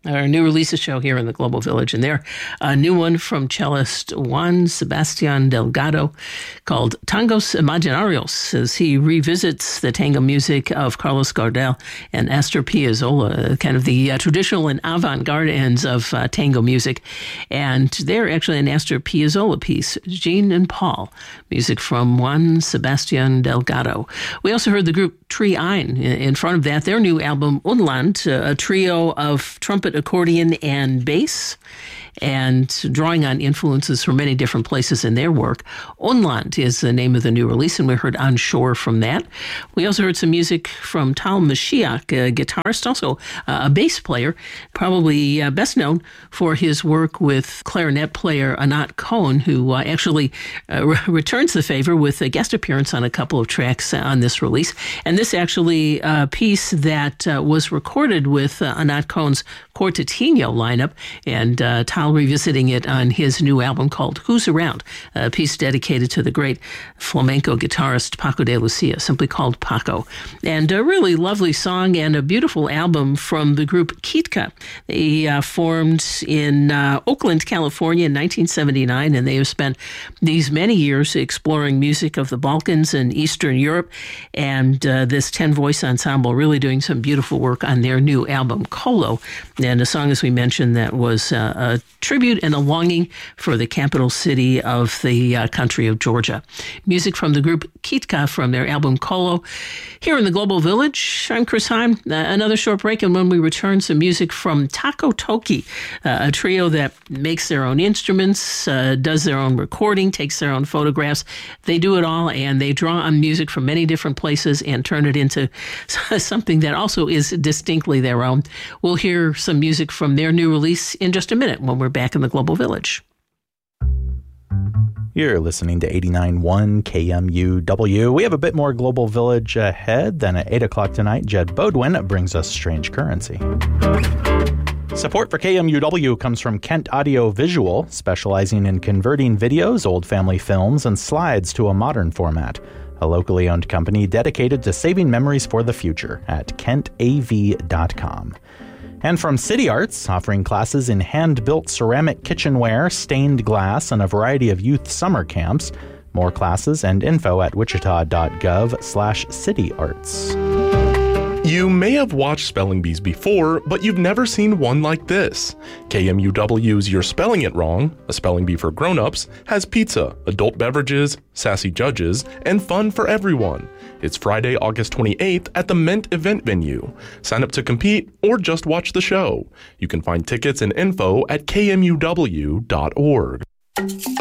our new releases show here in the Global Village, and there a new one from cellist Juan Sebastian Delgado called Tangos Imaginarios, as he revisits the tango music of Carlos Gardel and Astor Piazzolla, kind of the traditional and avant-garde ends of tango music. And they're actually an Astor Piazzolla piece, Jean and Paul, music from Juan Sebastian Delgado. We also heard the group Tree Ein. In front of that, their new album Unland, a trio of trumpet, accordion, and bass, and drawing on influences from many different places in their work. Unland is the name of the new release, and we heard On Shore from that. We also heard some music from Tal Mashiach, a guitarist, also a bass player, probably best known for his work with clarinet player Anat Cohen, who actually returns the favor with a guest appearance on a couple of tracks on this release. And this actually a piece that was recorded with Anat Cohen's Quartetino lineup, and Tal revisiting it on his new album called Who's Around, a piece dedicated to the great flamenco guitarist Paco de Lucia, simply called Paco. And a really lovely song and a beautiful album from the group Kitka. They formed in Oakland, California in 1979, and they have spent these many years exploring music of the Balkans and Eastern Europe, and this 10-voice ensemble really doing some beautiful work on their new album, Kolo. And a song, as we mentioned, that was a tribute and a longing for the capital city of the country of Georgia. Music from the group Kitka from their album Kolo. Here in the Global Village, I'm Chris Heim. Another short break, and when we return, some music from Taco Toki, a trio that makes their own instruments, does their own recording, takes their own photographs. They do it all, and they draw on music from many different places and turn it into something that also is distinctly their own. We'll hear some music from their new release in just a minute when we're back in the Global Village. You're listening to 89.1 KMUW. We have a bit more Global Village ahead. Then at 8 o'clock tonight, Jed Bodwin brings us Strange Currency. Support for KMUW comes from Kent Audio Visual, specializing in converting videos, old family films, and slides to a modern format. A locally owned company dedicated to saving memories for the future at kentav.com. And from City Arts, offering classes in hand-built ceramic kitchenware, stained glass, and a variety of youth summer camps. More classes and info at wichita.gov/cityarts. You may have watched Spelling Bees before, but you've never seen one like this. KMUW's You're Spelling It Wrong, a spelling bee for grown-ups, has pizza, adult beverages, sassy judges, and fun for everyone. It's Friday, August 28th at the Mint event venue. Sign up to compete or just watch the show. You can find tickets and info at kmuw.org.